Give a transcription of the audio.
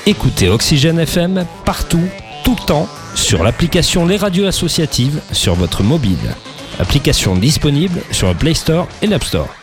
Écoutez Oxygène FM partout, tout le temps, sur l'application Les Radios Associatives sur votre mobile. Application disponible sur le Play Store et l'App Store.